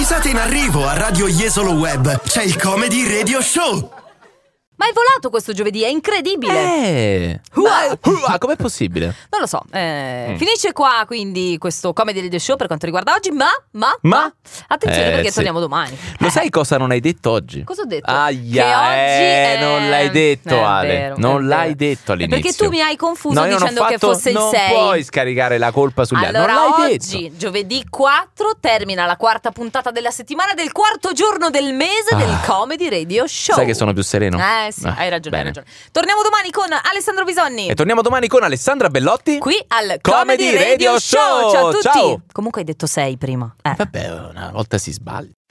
Risate in arrivo a Radio Jesolo Web. C'è il Comedy Radio Show. Ma è volato questo giovedì, è incredibile. Com'è possibile? Non lo so. Finisce qua quindi questo Comedy Radio Show per quanto riguarda oggi, ma attenzione perché sì. torniamo domani. Lo sai cosa non hai detto oggi? Cosa ho detto? Aia, che oggi non l'hai detto, Ale. vero, non è l'hai vero. detto all'inizio. Perché tu mi hai confuso No, io non ho dicendo che fatto- fosse il non 6. puoi scaricare la colpa sugli altri. Allora Non l'hai oggi, detto. giovedì 4, termina la quarta puntata della settimana del quarto giorno del mese del Comedy Radio Show. Sai che sono più sereno? Sì, hai ragione, bene. hai ragione. Torniamo domani con Alessandro Bisonni. E torniamo domani con Alessandra Bellotti. Qui al Comedy Radio Show. Ciao a tutti. Ciao. Comunque hai detto 6 prima. Vabbè, una volta si sbaglia.